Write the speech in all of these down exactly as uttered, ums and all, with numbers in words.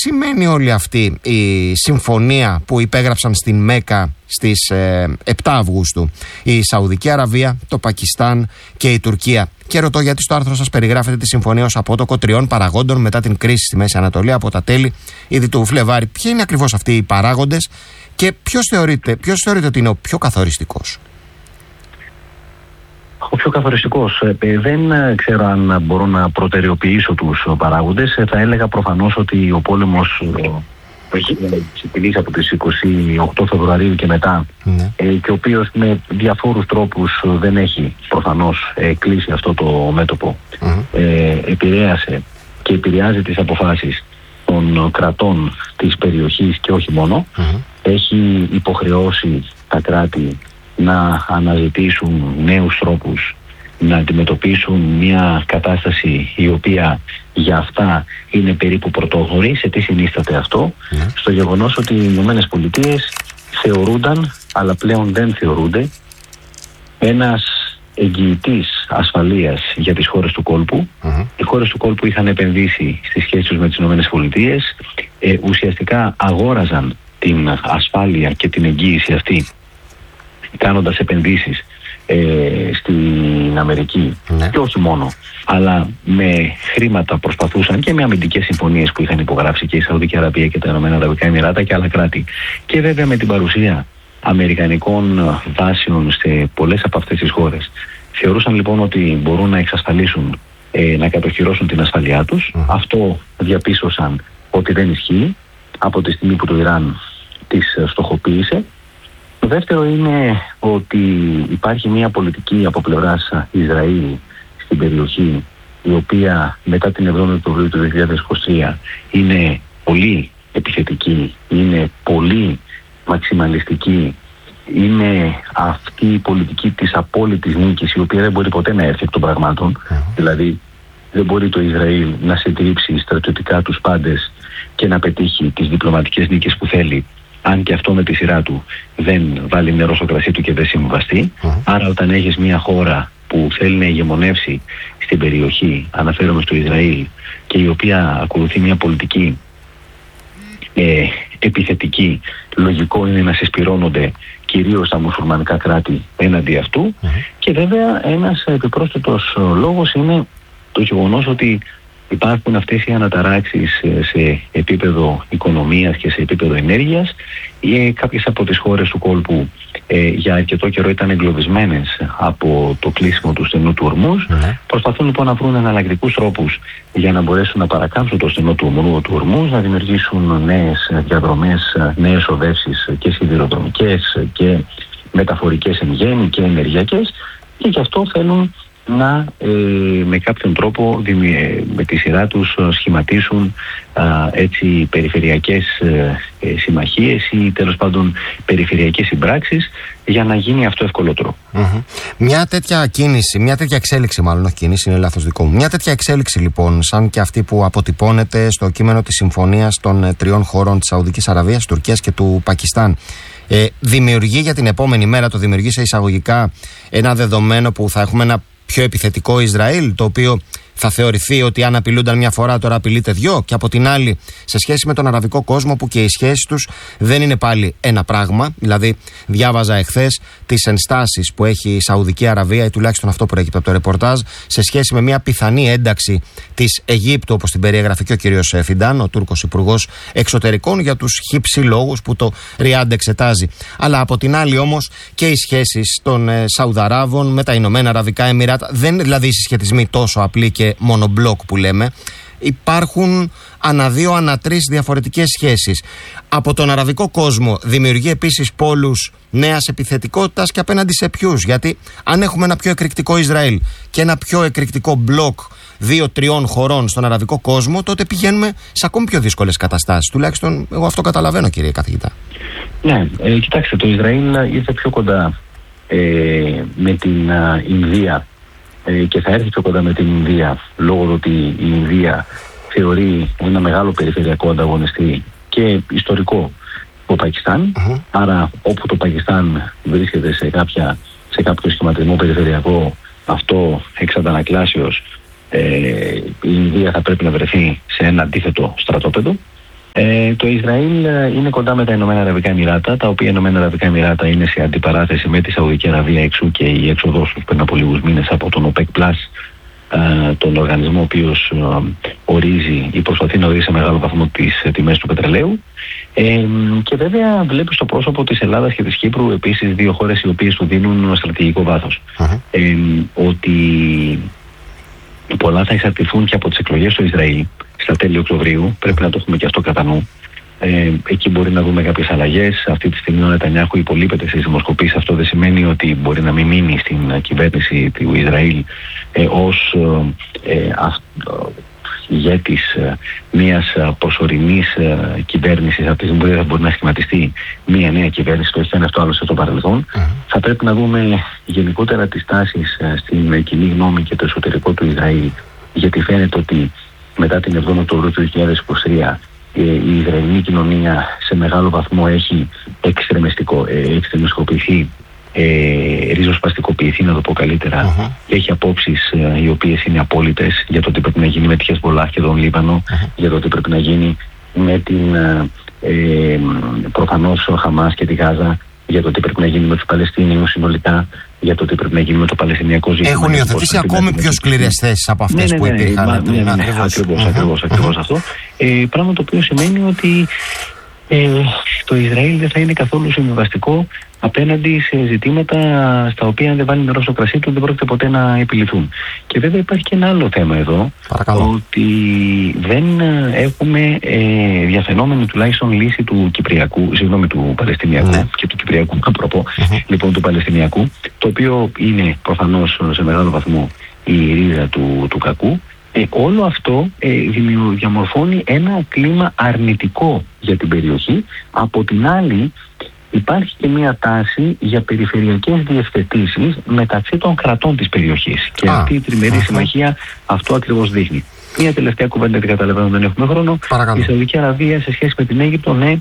σημαίνει όλη αυτή η συμφωνία που υπέγραψαν στην Μέκα στις ε, επτά Αυγούστου η Σαουδική Αραβία, το Πακιστάν και η Τουρκία? Και ρωτώ γιατί στο άρθρο σας περιγράφεται τη συμφωνία ως απότοκο τριών παραγόντων μετά την κρίση στη Μέση Ανατολή από τα τέλη ήδη του Φλεβάρι. Ποιοι είναι ακριβώς αυτοί οι παράγοντες και ποιος θεωρείται, ποιος θεωρείται ότι είναι ο πιο καθοριστικός? Ο πιο καθοριστικός, ε, δεν ξέρω αν μπορώ να προτεραιοποιήσω τους παράγοντες. Ε, θα έλεγα προφανώς ότι ο πόλεμος ε, που έχει ξεκινήσει από τις είκοσι οκτώ Φεβρουαρίου και μετά, ναι. ε, και ο οποίος με διαφόρους τρόπους δεν έχει προφανώς ε, κλείσει αυτό το μέτωπο, mm-hmm. ε, επηρέασε και επηρεάζει τις αποφάσεις των κρατών της περιοχής και όχι μόνο. Mm-hmm. Έχει υποχρεώσει τα κράτη να αναζητήσουν νέους τρόπους να αντιμετωπίσουν μια κατάσταση η οποία για αυτά είναι περίπου πρωτόγνωρη. Σε τι συνίσταται αυτό? Yeah. Στο γεγονός ότι οι Ηνωμένες Πολιτείες θεωρούνταν, αλλά πλέον δεν θεωρούνται, ένας εγγυητής ασφαλείας για τις χώρες του κόλπου. Mm-hmm. Οι χώρες του κόλπου είχαν επενδύσει στις σχέσεις τους με τις Ηνωμένες Πολιτείες, ε, ουσιαστικά αγόραζαν την ασφάλεια και την εγγύηση αυτή κάνοντας επενδύσεις ε, στην Αμερική, ναι. και όχι μόνο, αλλά με χρήματα προσπαθούσαν και με αμυντικές συμφωνίες που είχαν υπογράψει και η Σαουδική Αραβία και τα Ηνωμένα Αραβικά Εμιράτα και άλλα κράτη, και βέβαια με την παρουσία αμερικανικών βάσεων σε πολλές από αυτές τις χώρες. Θεωρούσαν λοιπόν ότι μπορούν να εξασφαλίσουν, ε, να κατοχυρώσουν την ασφαλειά τους. Mm. Αυτό διαπίστωσαν ότι δεν ισχύει από τη στιγμή που το Ιράν τις στοχοποίησε. Το δεύτερο είναι ότι υπάρχει μια πολιτική από πλευράς Ισραήλ στην περιοχή, η οποία μετά την εβδόμη Οκτωβρίου του δύο χιλιάδες είκοσι τρία είναι πολύ επιθετική, είναι πολύ μαξιμαλιστική, είναι αυτή η πολιτική της απόλυτης νίκης, η οποία δεν μπορεί ποτέ να έρθει εκ των πραγμάτων. Mm. Δηλαδή δεν μπορεί το Ισραήλ να συντρίψει στρατιωτικά τους πάντες και να πετύχει τις διπλωματικές νίκες που θέλει, αν και αυτό με τη σειρά του δεν βάλει νερό στο κρασί του και δεν συμβαστεί. Mm. Άρα όταν έχεις μια χώρα που θέλει να ηγεμονεύσει στην περιοχή, αναφέρομαι στο Ισραήλ, και η οποία ακολουθεί μια πολιτική ε, επιθετική, λογικό είναι να συσπυρώνονται κυρίως τα μουσουλμανικά κράτη έναντι αυτού. Mm. Και βέβαια ένας επιπρόσθετος λόγος είναι το γεγονός ότι υπάρχουν αυτές οι αναταράξεις σε επίπεδο οικονομίας και σε επίπεδο ενέργειας. Ε, κάποιες από τις χώρες του κόλπου ε, για αρκετό καιρό ήταν εγκλωβισμένες από το κλείσιμο του στενού του Ορμούζ. Mm-hmm. Προσπαθούν λοιπόν να βρουν εναλλακτικούς τρόπους για να μπορέσουν να παρακάμψουν το στενό του Ορμούζ, να δημιουργήσουν νέες διαδρομές, νέες οδεύσεις και σιδηροδρομικές και μεταφορικές εν γέννη και ενεργειακές, και γι' αυτό θέλουν να ε, με κάποιον τρόπο δημι... με τη σειρά τους σχηματίσουν α, έτσι περιφερειακές ε, ε, συμμαχίες ή τέλος πάντων περιφερειακές συμπράξεις για να γίνει αυτό ευκολότερο. Mm-hmm. Μια τέτοια κίνηση, μια τέτοια εξέλιξη, μάλλον όχι κίνηση, είναι λάθος δικό μου. Μια τέτοια εξέλιξη λοιπόν, σαν και αυτή που αποτυπώνεται στο κείμενο της συμφωνίας των ε, τριών χωρών της Σαουδικής Αραβίας, της Τουρκίας και του Πακιστάν, ε, δημιουργεί για την επόμενη μέρα, το δημιουργεί σε εισαγωγικά ένα δεδομένο που θα έχουμε ένα πιο επιθετικό Ισραήλ, το οποίο θα θεωρηθεί ότι αν απειλούνταν μια φορά, τώρα απειλείται δυο, και από την άλλη σε σχέση με τον αραβικό κόσμο που και οι σχέσεις τους δεν είναι πάλι ένα πράγμα. Δηλαδή διάβαζα εχθές τις ενστάσεις που έχει η Σαουδική Αραβία, ή τουλάχιστον αυτό που προέκυπτε από το ρεπορτάζ, σε σχέση με μια πιθανή ένταξη της Αιγύπτου, όπως την περιέγραφε και ο κύριος Φιντάν, ο Τούρκος Υπουργός Εξωτερικών, για τους χύψη λόγους που το Ριάντ εξετάζει. Αλλά από την άλλη όμως και οι σχέσεις των ε, Σαουδαράβων με τα Ηνωμένα Αραβικά Εμιράτα, δεν είναι δηλαδή οι συσχετισμοί τόσο απλοί και μονομπλοκ που λέμε. Υπάρχουν ανά δύο, ανά τρεις διαφορετικές σχέσεις. Από τον αραβικό κόσμο δημιουργεί επίσης πόλους νέας επιθετικότητας, και απέναντι σε ποιους? Γιατί αν έχουμε ένα πιο εκρηκτικό Ισραήλ και ένα πιο εκρηκτικό μπλοκ δύο-τριών χωρών στον αραβικό κόσμο, τότε πηγαίνουμε σε ακόμη πιο δύσκολες καταστάσεις. Τουλάχιστον εγώ αυτό καταλαβαίνω, κύριε καθηγητά. Ναι, ε, κοιτάξτε, το Ισραήλ ήρθε πιο κοντά ε, με την α, Ινδία και θα έρθει πιο κοντά με την Ινδία, λόγω του ότι η Ινδία θεωρεί ένα μεγάλο περιφερειακό ανταγωνιστή και ιστορικό το Πακιστάν. Uh-huh. Άρα όπου το Πακιστάν βρίσκεται σε, κάποια, σε κάποιο σχηματισμό περιφερειακό, αυτό εξ αντανακλάσεως ε, η Ινδία θα πρέπει να βρεθεί σε ένα αντίθετο στρατόπεδο. Ε, το Ισραήλ είναι κοντά με τα Ηνωμένα Αραβικά Εμιράτα, τα οποία Ηνωμένα Αραβικά Εμιράτα είναι σε αντιπαράθεση με τη Σαουδική Αραβία, εξού και η έξοδός τους πριν από λίγους μήνες από τον OPEC Plus, τον οργανισμό ο οποίος ορίζει ή προσπαθεί να ορίσει σε μεγάλο βαθμό τις τιμές του πετρελαίου. Ε, και βέβαια βλέπει στο πρόσωπο της Ελλάδας και της Κύπρου επίσης δύο χώρες οι οποίες του δίνουν στρατηγικό βάθος. Uh-huh. Ε, ότι πολλά θα εξαρτηθούν και από τις εκλογές στο Ισραήλ στα τέλη Οκτωβρίου, πρέπει να το έχουμε και αυτό κατά νου. Ε, εκεί μπορεί να δούμε κάποιες αλλαγές. Αυτή τη στιγμή ο Νετανιάχου υπολείπεται στις δημοσκοπήσεις. Αυτό δεν σημαίνει ότι μπορεί να μην μείνει στην κυβέρνηση του Ισραήλ ε, ως ε, ε, ηγέτης ε, μιας προσωρινής ε, κυβέρνησης. Από τη στιγμή που θα μπορεί να σχηματιστεί μια νέα κυβέρνηση, το έχει κάνει αυτό άλλωστε στο παρελθόν. Mm-hmm. Θα πρέπει να δούμε γενικότερα τις τάσεις ε, στην κοινή γνώμη και το εσωτερικό του Ισραήλ, γιατί φαίνεται ότι μετά την εβδόμη Οκτωβρίου του δύο χιλιάδες είκοσι τρία η Ισραηλινή κοινωνία σε μεγάλο βαθμό έχει εξτρεμιστικό, ε, εξτρεμιστικοποιηθεί, ε, ριζοσπαστικοποιηθεί, να το πω καλύτερα, uh-huh. και έχει απόψεις ε, οι οποίες είναι απόλυτες για το τι πρέπει να γίνει με τη Χεσμολάχ και τον Λίβανο, uh-huh. για το τι πρέπει να γίνει με την ε, ε, προφανώς ο Χαμάς και τη Γάζα, για το τι πρέπει να γίνει με τους Παλαιστίνιους συνολικά, για το τι πρέπει να γίνει με το Παλαιστινιακό ζήτημα. Έχουν υιοθετήσει ακόμη πιο σκληρές θέσεις από αυτές ναι, που ναι, ναι, υπήρχαν. Ναι, ναι, ναι, ναι, ακριβώς, ακριβώς, ακριβώς, ακριβώς αυτό. Ε, πράγμα το οποίο σημαίνει ότι ε, το Ισραήλ δεν θα είναι καθόλου συμβιβαστικό απέναντι σε ζητήματα στα οποία αν δεν βάλει νερό στο κρασί του δεν πρόκειται ποτέ να επιληθούν. Και βέβαια υπάρχει και ένα άλλο θέμα εδώ. Παρακαλώ. Ότι δεν έχουμε ε, διαφαινόμενη τουλάχιστον λύση του Κυπριακού, συγγνώμη του Παλαιστινιακού, ναι. και του Κυπριακού, απροπό, uh-huh. λοιπόν του Παλαιστινιακού, το οποίο είναι προφανώς σε μεγάλο βαθμό η ρίζα του, του κακού. Ε, όλο αυτό ε, διαμορφώνει ένα κλίμα αρνητικό για την περιοχή. Από την άλλη υπάρχει και μια τάση για περιφερειακές διευθετήσεις μεταξύ των κρατών της περιοχής. Και Α, αυτή η τριμερή συμμαχία αυτό ακριβώς δείχνει. Μια τελευταία κουβέντα, την καταλαβαίνω, δεν έχουμε χρόνο. Παρακαλώ. Η Σαουδική Αραβία σε σχέση με την Αίγυπτο, ναι,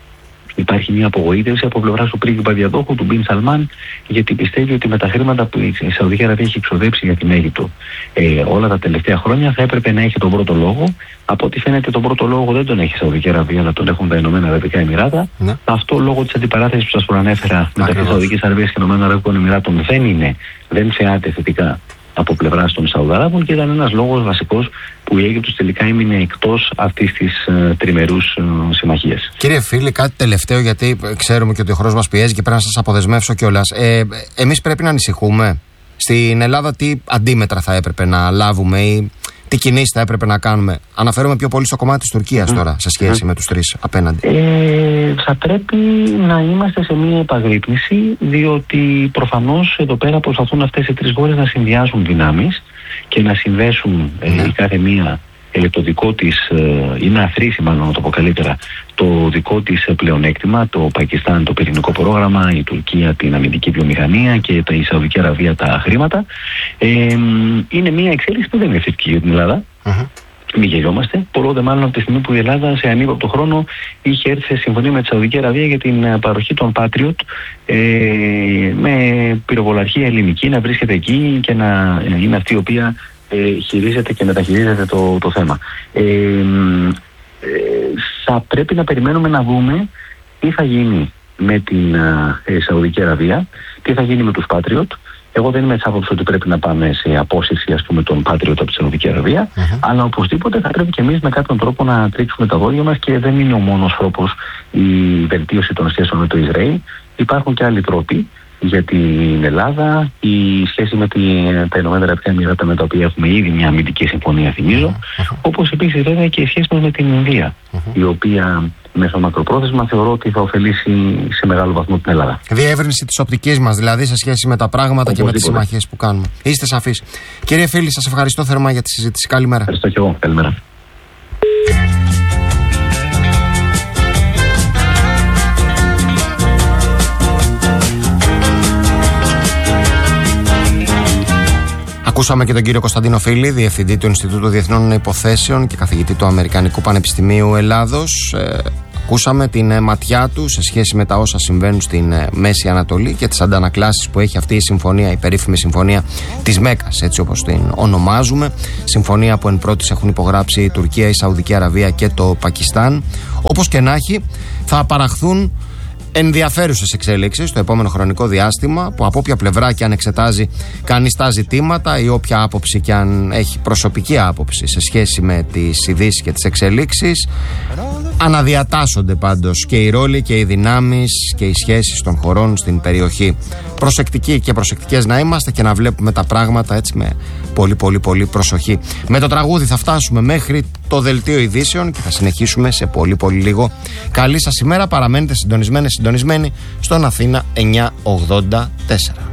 υπάρχει μια απογοήτευση από πλευράς του πρίγκιπα διαδόχου του Μπιν Σαλμάν, γιατί πιστεύει ότι με τα χρήματα που η Σαουδική Αραβία έχει εξοδέψει για την Αίγυπτο ε, όλα τα τελευταία χρόνια θα έπρεπε να έχει τον πρώτο λόγο. Από ό,τι φαίνεται τον πρώτο λόγο δεν τον έχει η Σαουδική Αραβία, αλλά τον έχουν τα Ηνωμένα Αραβικά Εμιράτα. Ναι. Αυτό λόγω της αντιπαράθεσης που σας προανέφερα μεταξύ Σαουδικής Αραβίας και Ηνωμένων Αραβικών Εμιράτων δεν είναι, δεν θεάται θετικά από πλευράς των Σαουδαράβων και ήταν ένας λόγος βασικός που η Αίγυπτος τελικά έμεινε εκτός αυτής της uh, τριμερούς uh, συμμαχίας. Κύριε Φίλη, κάτι τελευταίο, γιατί ξέρουμε και ότι ο χρόνος μας πιέζει και πρέπει να σας αποδεσμεύσω κιόλας. Ε, εμείς πρέπει να ανησυχούμε. Στην Ελλάδα τι αντίμετρα θα έπρεπε να λάβουμε ή τι κινήσεις θα έπρεπε να κάνουμε? Αναφέρομαι πιο πολύ στο κομμάτι της Τουρκίας mm. τώρα, σε σχέση mm. με τους τρεις απέναντι. Ε, θα πρέπει να είμαστε σε μια επαγρύπνηση, διότι προφανώς εδώ πέρα προσπαθούν αυτές οι τρεις χώρες να συνδυάσουν δυνάμεις και να συνδέσουν mm. ε, η κάθε μία ε, το δικό της, ε, ή να αθροίσει μάλλον να το πω καλύτερα, το δικό της πλεονέκτημα, το Πακιστάν το πυρηνικό πρόγραμμα, η Τουρκία την αμυντική βιομηχανία και η Σαουδική Αραβία τα χρήματα. Ε, είναι μια εξέλιξη που δεν είναι θετική για την Ελλάδα. Uh-huh. Μην γελιόμαστε. Πολλό δε μάλλον από τη στιγμή που η Ελλάδα σε ανύποπτο χρόνο είχε έρθει σε συμφωνία με τη Σαουδική Αραβία για την παροχή των Patriot ε, με πυροβολαρχία ελληνική να βρίσκεται εκεί και να είναι αυτή η οποία ε, χειρίζεται και μεταχειρίζεται το, το θέμα. Ε, Ε, θα πρέπει να περιμένουμε να δούμε τι θα γίνει με την ε, Σαουδική Αραβία, τι θα γίνει με τους Patriot. Εγώ δεν είμαι της άποψης ότι πρέπει να πάμε σε απόσυρση, ας πούμε, των Patriot από τη Σαουδική Αραβία, uh-huh. αλλά οπωσδήποτε θα πρέπει και εμείς με κάποιον τρόπο να τρίξουμε τα δόντια μας και δεν είναι ο μόνος τρόπος η βελτίωση των σχέσεων με το Ισραήλ. Υπάρχουν και άλλοι τρόποι για την Ελλάδα, η σχέση με τη, τα Ηνωμένα Αραβικά Εμιράτα, με τα οποία έχουμε ήδη μια αμυντική συμφωνία, θυμίζω, uh-huh. όπως επίσης βέβαια και η σχέση μας με την Ινδία, uh-huh. η οποία μέσω μακροπρόθεσμα θεωρώ ότι θα ωφελήσει σε μεγάλο βαθμό την Ελλάδα. Διεύρυνση της οπτικής μας, δηλαδή σε σχέση με τα πράγματα και με τις συμμαχίες που κάνουμε. Είστε σαφείς. Κύριε Φίλη, σας ευχαριστώ θερμά για τη συζήτηση. Καλημέρα. Ευχαριστώ και εγώ. Καλημέρα. Ακούσαμε και τον κύριο Κωνσταντίνο Φίλη, διευθυντή του Ινστιτούτου Διεθνών Υποθέσεων και καθηγητή του Αμερικανικού Πανεπιστημίου Ελλάδος. Ε, Ακούσαμε την ματιά του σε σχέση με τα όσα συμβαίνουν στην Μέση Ανατολή και τις αντανακλάσεις που έχει αυτή η συμφωνία, η περίφημη συμφωνία της Μέκας, έτσι όπως την ονομάζουμε. Συμφωνία που εν πρώτης έχουν υπογράψει η Τουρκία, η Σαουδική Αραβία και το Πακιστάν. Όπως και να έχει, θα παραχθούν ενδιαφέρουσες εξέλιξεις στο επόμενο χρονικό διάστημα, που από όποια πλευρά και αν εξετάζει κανείς τα ζητήματα ή όποια άποψη και αν έχει προσωπική άποψη σε σχέση με τις ειδήσεις και τις εξελίξεις, αναδιατάσσονται πάντως και οι ρόλοι και οι δυνάμεις και οι σχέσεις των χωρών στην περιοχή. Προσεκτικοί και προσεκτικές να είμαστε και να βλέπουμε τα πράγματα έτσι με πολύ πολύ πολύ προσοχή. Με το τραγούδι θα φτάσουμε μέχρι το δελτίο ειδήσεων και θα συνεχίσουμε σε πολύ πολύ λίγο. Καλή σας ημέρα, παραμένετε συντονισμένοι συντονισμένοι στον Αθήνα εννιακόσια ογδόντα τέσσερα.